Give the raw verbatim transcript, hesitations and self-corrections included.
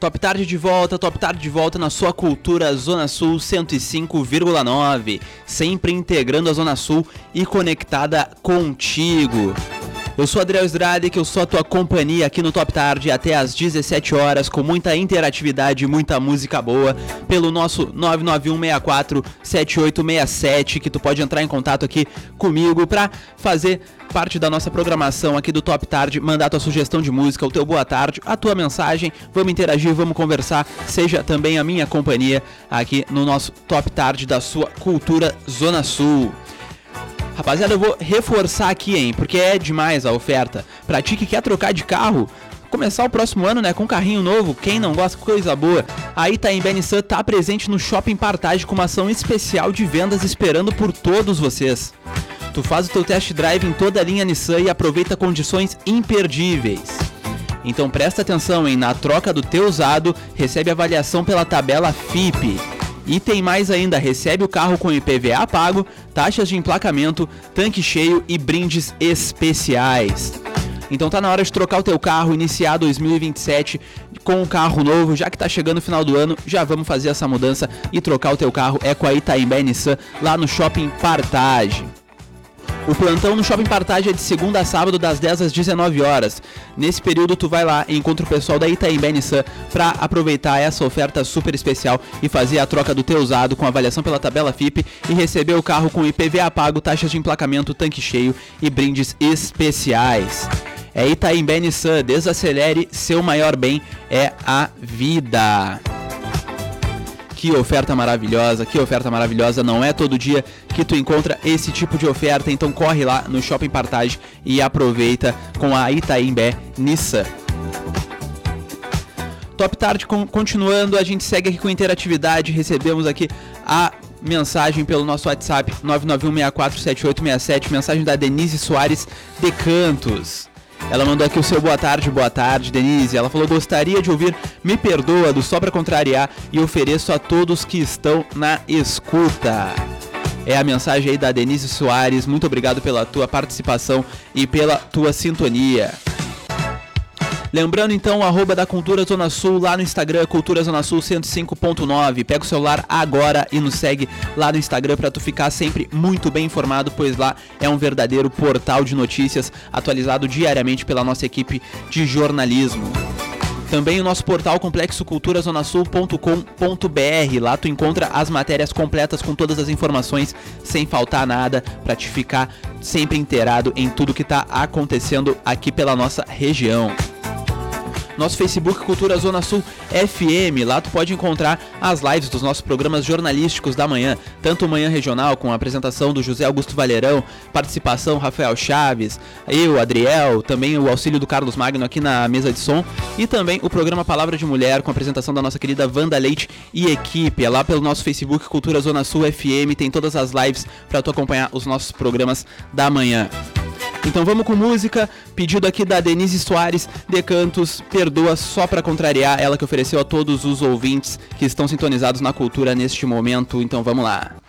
Top Tarde de volta, Top Tarde de volta na sua cultura Zona Sul cento e cinco vírgula nove, sempre integrando a Zona Sul e conectada contigo. Eu sou Adriel Sdrade, que eu sou a tua companhia aqui no Top Tarde até às dezessete horas, com muita interatividade e muita música boa, pelo nosso nove nove um seis quatro sete oito seis sete, que tu pode entrar em contato aqui comigo pra fazer parte da nossa programação aqui do Top Tarde, mandar tua sugestão de música, o teu boa tarde, a tua mensagem, vamos interagir, vamos conversar, seja também a minha companhia aqui no nosso Top Tarde da sua cultura Zona Sul. Rapaziada, eu vou reforçar aqui, hein, porque é demais a oferta. Pra ti que quer trocar de carro, começar o próximo ano, né, com um carrinho novo, quem não gosta, coisa boa. A Itaembé Nissan tá presente no Shopping Partage com uma ação especial de vendas esperando por todos vocês. Tu faz o teu test drive em toda a linha Nissan e aproveita condições imperdíveis. Então presta atenção, hein, na troca do teu usado, recebe avaliação pela tabela F I P. E tem mais ainda, recebe o carro com I P V A pago, taxas de emplacamento, tanque cheio e brindes especiais. Então tá na hora de trocar o teu carro, iniciar dois mil e vinte e sete com um carro novo, já que tá chegando o final do ano, já vamos fazer essa mudança e trocar o teu carro é com a Itaembé Nissan lá no Shopping Partage. O plantão no Shopping Partage é de segunda a sábado, das dez às dezenove horas. Nesse período tu vai lá e encontra o pessoal da Itaembé Nissan para aproveitar essa oferta super especial e fazer a troca do teu usado com avaliação pela tabela F I P e receber o carro com I P V A pago, taxas de emplacamento, tanque cheio e brindes especiais. É Itaembé Nissan, desacelere, seu maior bem é a vida. Que oferta maravilhosa, que oferta maravilhosa, não é todo dia que tu encontra esse tipo de oferta, então corre lá no Shopping Partage e aproveita com a Itaembé Nissan. Top Tarde continuando, a gente segue aqui com interatividade, recebemos aqui a mensagem pelo nosso WhatsApp nove nove um seis quatro sete oito seis sete, mensagem da Denise Soares de Cantos. Ela mandou aqui o seu boa tarde, boa tarde, Denise. Ela falou, gostaria de ouvir Me Perdoa, do Só Pra Contrariar, e ofereço a todos que estão na escuta. É a mensagem aí da Denise Soares, muito obrigado pela tua participação e pela tua sintonia. Lembrando então, o arroba da Cultura Zona Sul lá no Instagram, Cultura Zona Sul cento e cinco ponto nove. Pega o celular agora e nos segue lá no Instagram para tu ficar sempre muito bem informado, pois lá é um verdadeiro portal de notícias atualizado diariamente pela nossa equipe de jornalismo. Também o nosso portal complexo cultura zona sul ponto com ponto b r. Lá tu encontra as matérias completas com todas as informações, sem faltar nada, para te ficar sempre inteirado em tudo que está acontecendo aqui pela nossa região. Nosso Facebook Cultura Zona Sul F M, lá tu pode encontrar as lives dos nossos programas jornalísticos da manhã, tanto o Manhã Regional com a apresentação do José Augusto Valerão, participação Rafael Chaves, eu, Adriel, também o auxílio do Carlos Magno aqui na mesa de som, e também o programa Palavra de Mulher com a apresentação da nossa querida Wanda Leite e equipe. É lá pelo nosso Facebook Cultura Zona Sul F M, tem todas as lives para tu acompanhar os nossos programas da manhã. Então vamos com música, pedido aqui da Denise Soares de Cantos, Perdoa, Só Pra Contrariar, ela que ofereceu a todos os ouvintes que estão sintonizados na cultura neste momento, então vamos lá.